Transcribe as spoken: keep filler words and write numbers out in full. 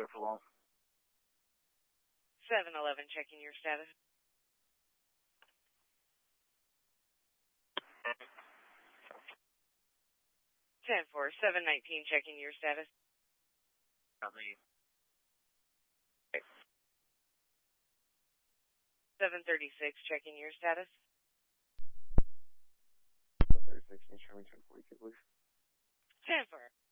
clear for long. seven eleven, checking your status. ten four, seven nineteen, checking your status. Copy. seven thirty-six, checking your status. seven thirty-six, can you show me ten forty-two, please? ten four.